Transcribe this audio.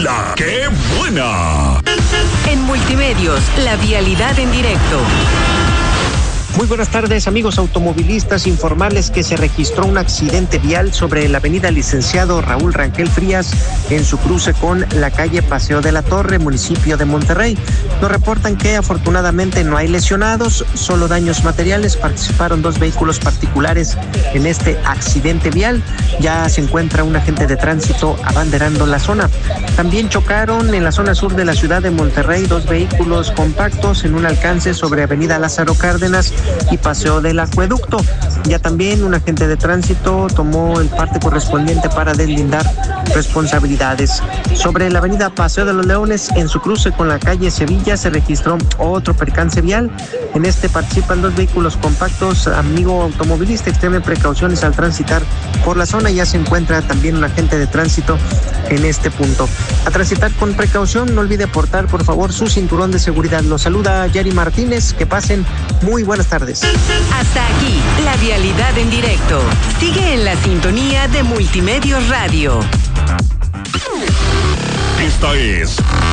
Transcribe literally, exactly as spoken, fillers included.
¡La que buena! En Multimedios, la vialidad en directo. Muy buenas tardes, amigos automovilistas. Informarles que se registró un accidente vial sobre la avenida Licenciado Raúl Rangel Frías en su cruce con la calle Paseo de la Torre, municipio de Monterrey. Nos reportan que afortunadamente no hay lesionados, solo daños materiales. Participaron dos vehículos particulares en este accidente vial. Ya se encuentra un agente de tránsito abanderando la zona. También chocaron en la zona sur de la ciudad de Monterrey dos vehículos compactos en un alcance sobre avenida Lázaro Cárdenas y Paseo del Acueducto. Ya también un agente de tránsito tomó el parte correspondiente para deslindar responsabilidades. Sobre la avenida Paseo de los Leones, en su cruce con la calle Sevilla, se registró otro percance vial. En este participan dos vehículos compactos. Amigo automovilista, extreme precauciones al transitar por la zona. Ya se encuentra también un agente de tránsito en este punto. A transitar con precaución, no olvide portar por favor su cinturón de seguridad. Los saluda Yari Martínez. Que pasen muy buenas tardes. Hasta aquí, la vialidad en directo. Sigue en la sintonía de Multimedios Radio. Esta es